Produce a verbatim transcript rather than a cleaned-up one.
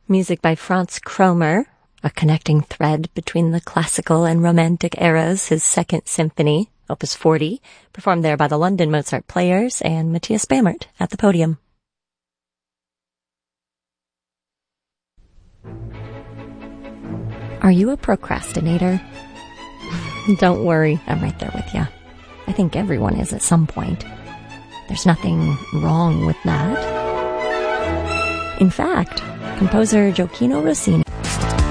Music by Franz Kromer, a connecting thread between the classical and romantic eras, his Second Symphony, Opus forty, performed there by the London Mozart Players and Matthias Bamert at the podium. Are you a procrastinator? Don't worry, I'm right there with you. I think everyone is at some point. There's nothing wrong with that. In fact, composer Gioacchino Rossini